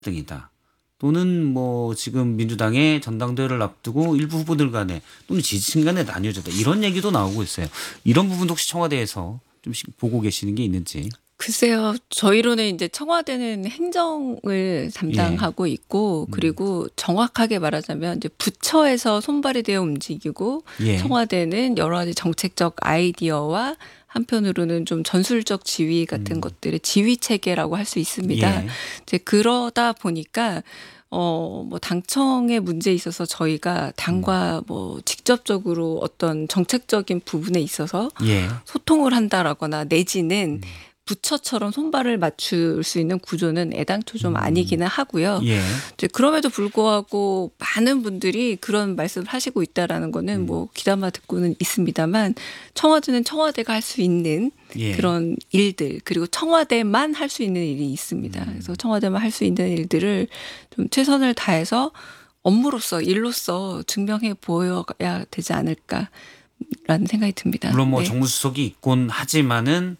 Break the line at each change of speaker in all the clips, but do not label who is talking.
등이다. 또는 뭐 지금 민주당의 전당대회를 앞두고 일부 후보들 간에 또는 지지층 간에 나뉘어졌다. 이런 얘기도 나오고 있어요. 이런 부분도 혹시 청와대에서 좀씩 보고 계시는 게 있는지.
글쎄요. 저희로는 이제 청와대는 행정을 담당하고 있고 그리고 정확하게 말하자면 이제 부처에서 손발이 되어 움직이고
예.
청와대는 여러 가지 정책적 아이디어와 한편으로는 좀 전술적 지휘 같은 것들의 지휘 체계라고 할 수 있습니다.
예.
이제 그러다 보니까 뭐 당청의 문제에 있어서 저희가 당과 뭐 직접적으로 어떤 정책적인 부분에 있어서
예.
소통을 한다라거나 내지는 부처처럼 손발을 맞출 수 있는 구조는 애당초 좀 아니기는 하고요.
예.
이제 그럼에도 불구하고 많은 분들이 그런 말씀을 하시고 있다라는 거는 뭐 귀담아 듣고는 있습니다만 청와대는 청와대가 할 수 있는
예.
그런 일들 그리고 청와대만 할 수 있는 일이 있습니다. 그래서 청와대만 할 수 있는 일들을 좀 최선을 다해서 업무로서 일로서 증명해 보여야 되지 않을까라는 생각이 듭니다.
물론 뭐
네.
정무수석이 있곤 하지만은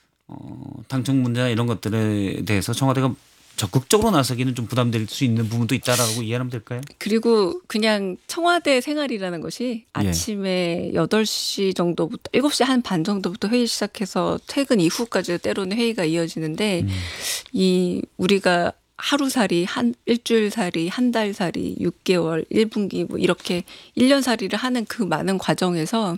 당청 문제나 이런 것들에 대해서 청와대가 적극적으로 나서기는 좀 부담될 수 있는 부분도 있다라고 이해하면 될까요?
그리고 그냥 청와대 생활이라는 것이 아침에 8시 정도부터 7시 한 반 정도부터 회의 시작해서 퇴근 이후까지 때로는 회의가 이어지는데 이 우리가 하루살이, 일주일살이, 한 달살이, 6개월, 1분기 뭐 이렇게 1년살이를 하는 그 많은 과정에서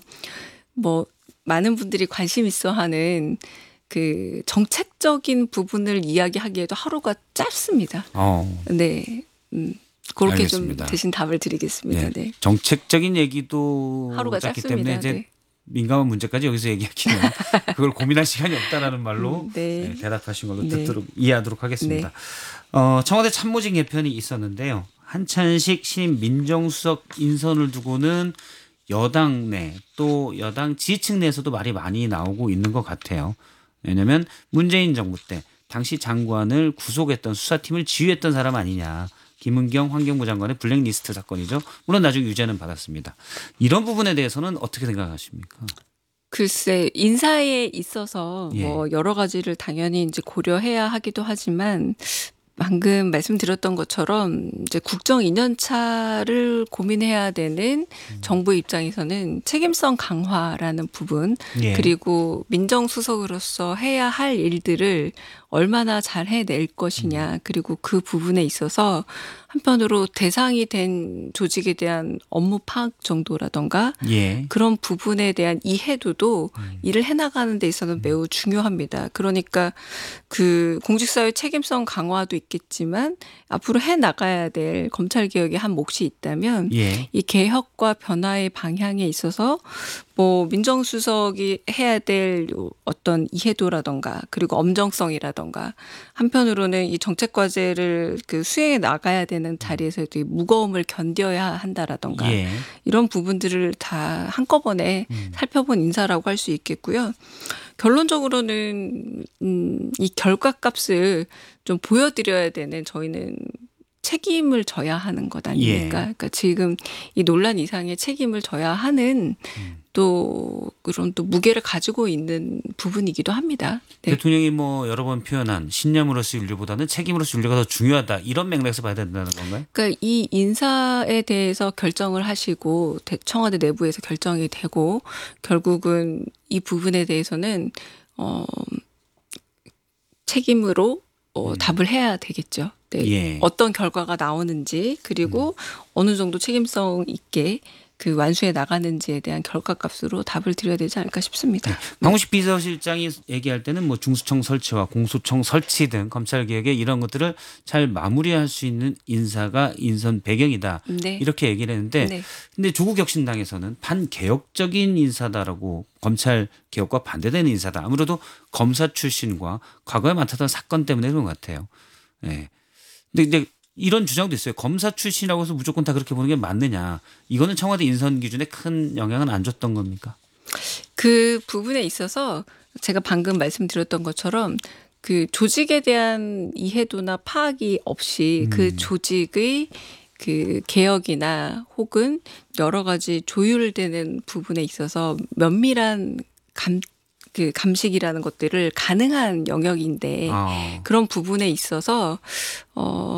뭐 많은 분들이 관심 있어 하는 그 정책적인 부분을 이야기하기에도 하루가 짧습니다. 네. 그렇게
알겠습니다.
좀 대신 답을 드리겠습니다.
네.
네.
정책적인 얘기도
하루가
짧기
짧습니다.
때문에 이제
네.
민감한 문제까지 여기서 얘기하기는 그걸 고민할 시간이 없다라는 말로
네.
네, 대답하신 걸로
네.
이해하도록 하겠습니다. 청와대 참모진 개편이 있었는데요. 한찬식 신임 민정수석 인선을 두고는 여당 내 또 여당 지지층 내에서도 말이 많이 나오고 있는 것 같아요. 왜냐하면 문재인 정부 때 당시 장관을 구속했던 수사팀을 지휘했던 사람 아니냐. 김은경 환경부 장관의 블랙리스트 사건이죠. 물론 나중에 유죄는 받았습니다. 이런 부분에 대해서는 어떻게 생각하십니까?
글쎄 인사에 있어서
예.
뭐 여러 가지를 당연히 이제 고려해야 하기도 하지만 방금 말씀드렸던 것처럼 이제 국정 2년차를 고민해야 되는 정부 입장에서는 책임성 강화라는 부분
예.
그리고 민정수석으로서 해야 할 일들을 얼마나 잘 해낼 것이냐 그리고 그 부분에 있어서 한편으로 대상이 된 조직에 대한 업무 파악 정도라던가
예.
그런 부분에 대한 이해도도 일을 해나가는 데 있어서는 매우 중요합니다. 그러니까 그 공직사회 책임성 강화도 있겠지만 앞으로 해나가야 될 검찰개혁의 한 몫이 있다면
예.
이 개혁과 변화의 방향에 있어서 뭐 민정수석이 해야 될 어떤 이해도라던가 그리고 엄정성이라던가 한편으로는 이 정책과제를 그 수행해 나가야 되는 자리에서 이 무거움을 견뎌야 한다라던가
예.
이런 부분들을 다 한꺼번에 살펴본 인사라고 할 수 있겠고요. 결론적으로는 이 결과값을 좀 보여드려야 되는 저희는 책임을 져야 하는 것 아닙니까?
예.
그러니까 지금 이 논란 이상의 책임을 져야 하는 또 그런 또 무게를 가지고 있는 부분이기도 합니다. 네.
대통령이 뭐 여러 번 표현한 신념으로서 윤리보다는 책임으로서 윤리가 더 중요하다. 이런 맥락에서 봐야 된다는 건가요?
그러니까 이 인사에 대해서 결정을 하시고 청와대 내부에서 결정이 되고 결국은 이 부분에 대해서는 책임으로 답을 해야 되겠죠. 네.
예.
어떤 결과가 나오는지 그리고 어느 정도 책임성 있게 그 완수해 나가는지에 대한 결과값으로 답을 드려야 되지 않을까 싶습니다.
강훈식 비서실장이 얘기할 때는 뭐 중수청 설치와 공수청 설치 등 검찰 개혁에 이런 것들을 잘 마무리할 수 있는 인사가 인선 배경이다.
네.
이렇게 얘기를 했는데
네.
근데 조국 혁신당에서는 반개혁적인 인사다라고 검찰 개혁과 반대되는 인사다. 아무래도 검사 출신과 과거에 맡았던 사건 때문에 그런 것 같아요. 네. 근데 이제 이런 주장도 있어요. 검사 출신이라고 해서 무조건 다 그렇게 보는 게 맞느냐. 이거는 청와대 인선 기준에 큰 영향은 안 줬던 겁니까?
그 부분에 있어서 제가 방금 말씀드렸던 것처럼 그 조직에 대한 이해도나 파악이 없이 그 조직의 그 개혁이나 혹은 여러 가지 조율되는 부분에 있어서 면밀한 그 감식이라는 것들을 가능한 영역인데 그런 부분에 있어서